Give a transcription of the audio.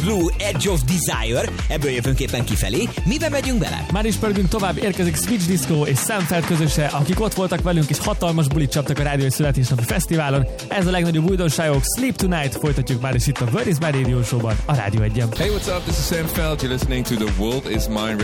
Blue Edge of Desire, ebből jövünk éppen kifelé. Miben megyünk bele? Már is pörgünk tovább, érkezik Switch Disco és Samfeld közöse, akik ott voltak velünk és hatalmas bulit csaptak a rádió születésnapi fesztiválon. Ez a legnagyobb újdonságok, Sleep Tonight, folytatjuk már is itt a Where is My Radio Show-ban, a Rádió 1-en. Hey, what's up? This is Sam Feld. You're listening to The World Is Mine